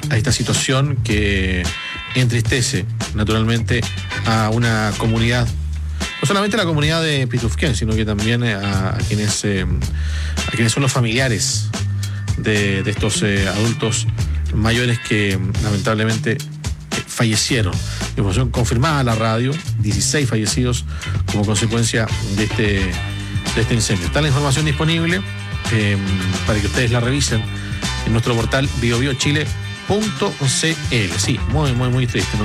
esta situación que entristece naturalmente a una comunidad, no solamente a la comunidad de Pitufquén, sino que también a quienes son los familiares de estos adultos mayores que lamentablemente fallecieron. Información confirmada a la radio, 16 fallecidos como consecuencia de este incendio. Está la información disponible para que ustedes la revisen en nuestro portal biobiochile.cl. Sí, muy triste.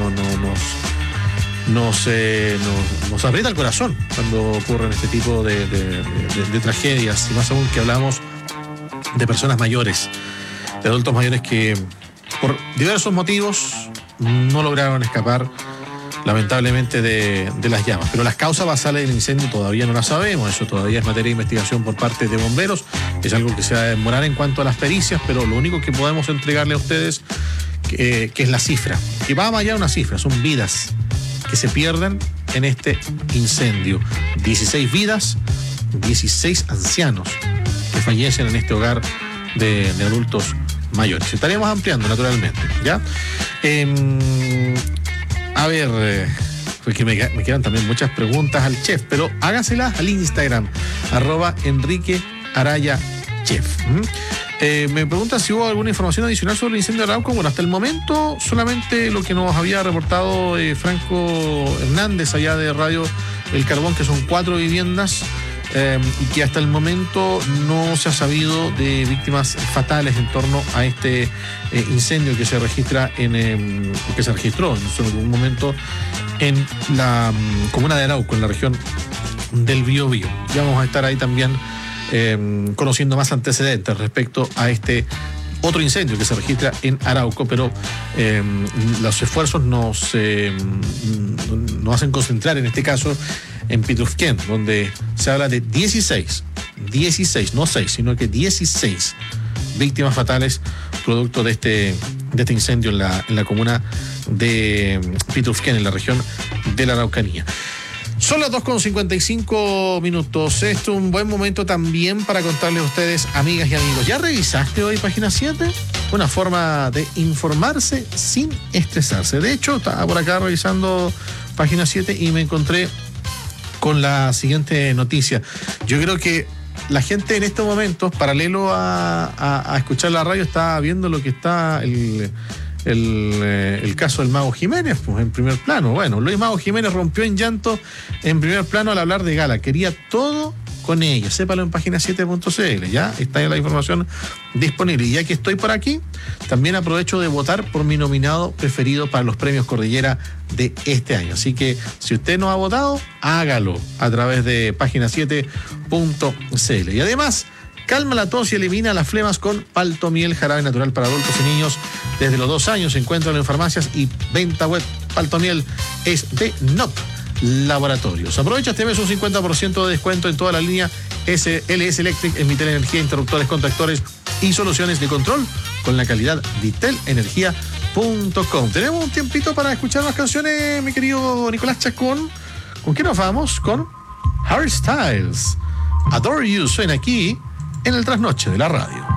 Nos aprieta el corazón cuando ocurren este tipo de tragedias, y más aún que hablamos de personas mayores, de adultos mayores que por diversos motivos no lograron escapar lamentablemente de las llamas. Pero las causas basales del incendio todavía no las sabemos. Eso todavía es materia de investigación por parte de bomberos. Es algo que se va a demorar en cuanto a las pericias, pero lo único que podemos entregarle a ustedes que es la cifra, que va más allá de una cifra, son vidas que se pierden en este incendio. 16 vidas, 16 ancianos que fallecen en este hogar de adultos mayores. Estaremos ampliando naturalmente, ¿ya? A ver, porque me quedan también muchas preguntas al chef, pero hágaselas al Instagram, @EnriqueArayaChef. Me pregunta si hubo alguna información adicional sobre el incendio de Arauco. Bueno, hasta el momento solamente lo que nos había reportado Franco Hernández allá de Radio El Carbón, que son 4 viviendas, y que hasta el momento no se ha sabido de víctimas fatales en torno a este incendio que se registra que se registró en algún momento en la comuna de Arauco, en la región del Biobío. Ya vamos a estar ahí también conociendo más antecedentes respecto a este otro incendio que se registra en Arauco, pero los esfuerzos nos hacen concentrar en este caso en Pitufquén, donde se habla de 16, no 6, sino que 16 víctimas fatales producto de este incendio en la comuna de Pitufquén, en la región de la Araucanía. Son las 2:55. Esto es un buen momento también para contarles a ustedes, amigas y amigos. ¿Ya revisaste hoy Página 7? Una forma de informarse sin estresarse. De hecho, estaba por acá revisando Página 7 y me encontré con la siguiente noticia. Yo creo que la gente en estos momentos, paralelo a escuchar la radio, está viendo lo que está el caso del Mago Jiménez, pues, en primer plano. Bueno, Luis Mago Jiménez rompió en llanto en primer plano al hablar de Gala. Quería todo con ella. Sépalo en página 7.cl. Ya está la información disponible. Y ya que estoy por aquí, también aprovecho de votar por mi nominado preferido para los premios Cordillera de este año. Así que si usted no ha votado, hágalo a través de página 7.cl. Y además, calma la tos y elimina las flemas con Paltomiel, jarabe natural para adultos y niños desde los 2 años. Se encuentran en farmacias y venta web. Paltomiel es de NOP Laboratorios. Aprovecha este mes un 50% de descuento en toda la línea LS Electric, en Vitel Energía, interruptores, contactores y soluciones de control con la calidad vitelenergia.com. Tenemos un tiempito para escuchar más canciones, mi querido Nicolás Chacón. ¿Con qué nos vamos? Con Harry Styles. Adore You suena aquí en el Trasnoche de la radio.